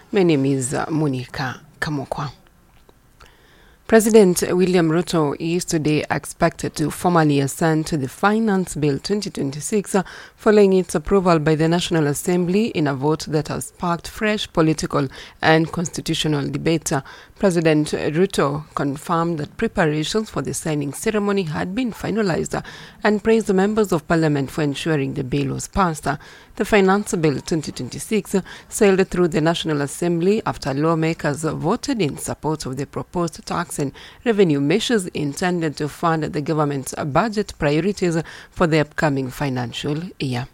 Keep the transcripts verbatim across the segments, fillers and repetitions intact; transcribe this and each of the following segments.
My name is uh, Monica Kamokwa. President William Ruto is today expected to formally assent to the Finance Bill twenty twenty-six uh, following its approval by the National Assembly in a vote that has sparked fresh political and constitutional debate. Uh, President Ruto confirmed that preparations for the signing ceremony had been finalized uh, and praised the members of parliament for ensuring the bill was passed. Uh, the Finance Bill twenty twenty-six uh, sailed through the National Assembly after lawmakers uh, voted in support of the proposed tax and revenue measures intended to fund the government's budget priorities for the upcoming financial year.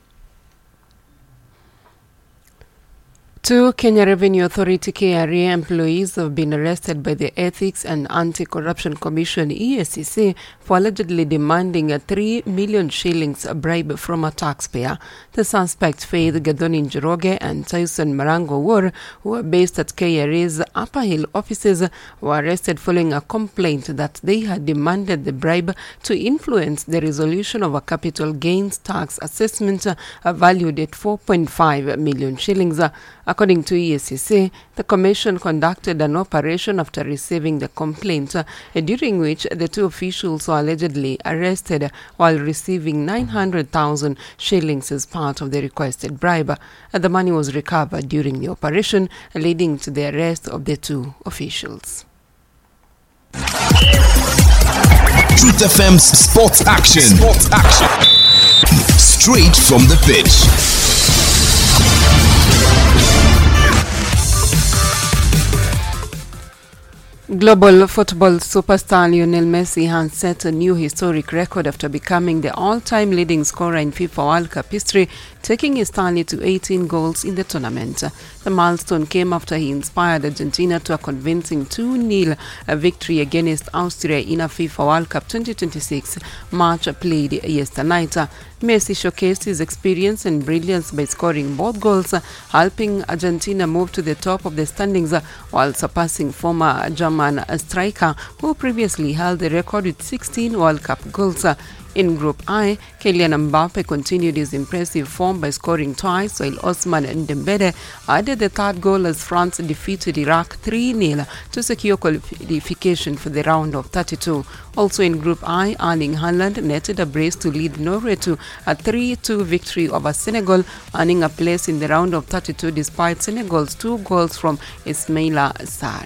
Two Kenya Revenue Authority K R A employees have been arrested by the Ethics and Anti-Corruption Commission E A C C for allegedly demanding a three million shillings bribe from a taxpayer. The suspects Faith Gathoni Njoroge and Tyson Marango War, who are based at K R A's Upper Hill offices, were arrested following a complaint that they had demanded the bribe to influence the resolution of a capital gains tax assessment uh, valued at four point five million shillings. Uh, According to E A C C, the commission conducted an operation after receiving the complaint, uh, during which the two officials were allegedly arrested while receiving nine hundred thousand shillings as part of the requested bribe. Uh, the money was recovered during the operation, leading to the arrest of the two officials. Truth F M's Sports Action. Sports Action. Straight from the pitch. Global football superstar Lionel Messi has set a new historic record after becoming the all-time leading scorer in FIFA World Cup history, taking his tally to eighteen goals in the tournament. The milestone came after he inspired Argentina to a convincing two nil victory against Austria in a FIFA World Cup twenty twenty-six match played yesterday night. Messi showcased his experience and brilliance by scoring both goals, helping Argentina move to the top of the standings while surpassing former German striker who previously held the record with sixteen World Cup goals. In Group I, Kylian Mbappe continued his impressive form by scoring twice, while Ousmane Dembele added the third goal as France defeated Iraq three nil to secure qualification for the round of thirty-two. Also in Group I, Erling Haaland netted a brace to lead Norway to a three two victory over Senegal, earning a place in the round of thirty-two despite Senegal's two goals from Ismaila Sarr.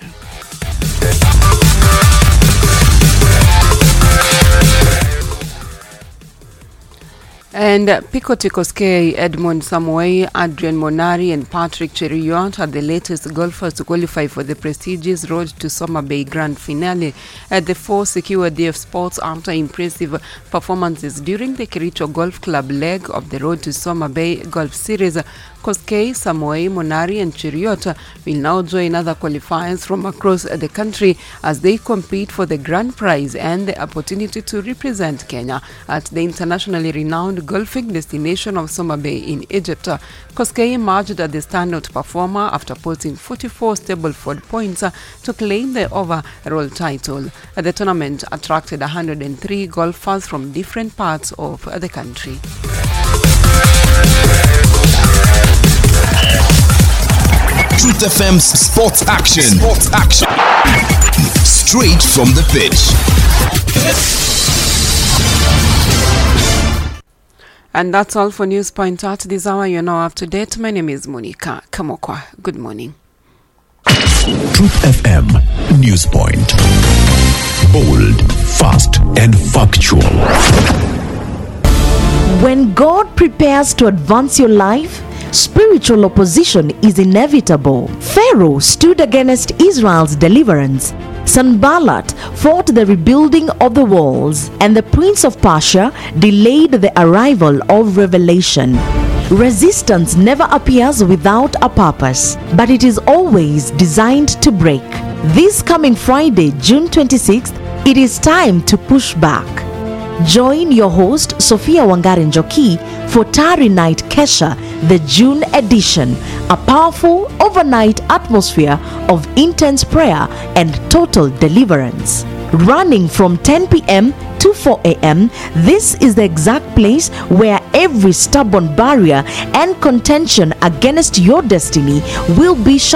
And Picoti Koskei, Edmond Samuel, Adrian Monari and Patrick Cheruiyot are the latest golfers to qualify for the prestigious Road to Soma Bay Grand Finale. At the four secured D F Sports after impressive performances during the Kericho Golf Club leg of the Road to Soma Bay Golf Series. Koskei, Samuel, Monari and Cheruiyot will now join other qualifiers from across the country as they compete for the grand prize and the opportunity to represent Kenya at the internationally renowned golfing destination of Soma Bay in Egypt. Koskei emerged as the standout performer after posting forty-four Stableford points to claim the overall title. The tournament attracted one hundred three golfers from different parts of the country. Truth F M's Sports Action. Sports Action. Straight from the pitch. And that's all for News Point at this hour. You're now up to date. My name is Monica Kamokwa. Good morning. Truth F M News Point. Bold, fast, and factual. When God prepares to advance your life, spiritual opposition is inevitable. Pharaoh stood against Israel's deliverance. Sanballat fought the rebuilding of the walls, and the prince of Persia delayed the arrival of revelation. Resistance never appears without a purpose, but it is always designed to break. This coming Friday, June twenty-sixth, it is time to push back. Join your host, Sophia Wangari Njoki, for Tari Night Kesha, the June edition, a powerful overnight atmosphere of intense prayer and total deliverance. Running from ten p.m. to four a.m., this is the exact place where every stubborn barrier and contention against your destiny will be